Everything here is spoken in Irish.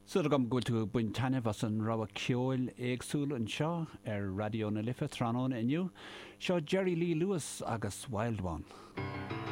Suair agam go tú buin taine was an rá ceol éagsúil an seo Radio na Lifa Tránón inniu, seo Jerry Lee Lewis agus Wild One.